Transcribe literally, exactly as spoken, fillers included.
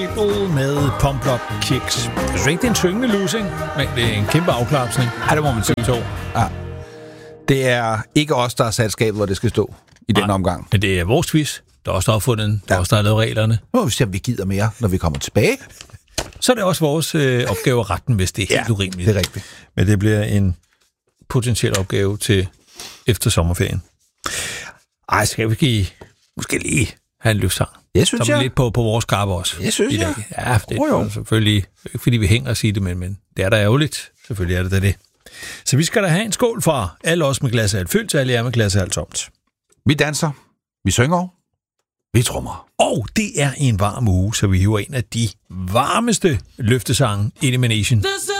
Med Pump Up Kicks. Jeg synes ikke, det er en tyngende losing, men det er en kæmpe afklapsning. Ja, det må man sige. Ja. Det er ikke os, der har sat skabet, hvor det skal stå i den omgang. Men det er vores quiz. Der er også der har fundet den. Der er også der har lavet reglerne. Nu må vi se, om vi gider mere, når vi kommer tilbage. Så er det også vores øh, opgave at rette den, hvis det er helt ja, urimeligt. det er rigtigt. Men det bliver en potentiel opgave til efter sommerferien. Ej, skal vi give, måske lige have en løftsang? Jeg synes, jeg. jeg. lidt på, på vores karpe også. Jeg synes, i dag. jeg. Ja, det er oh, selvfølgelig ikke, fordi vi hænger og siger det, men, men det er da ærgerligt. Selvfølgelig er det da det. Så vi skal da have en skål fra alle os med glas af alt fyldt, til alle jer med glas af alt tomt. Vi danser, vi synger, vi trommer. Og det er en varm uge, så vi hiver en af de varmeste løftesange, Elimination.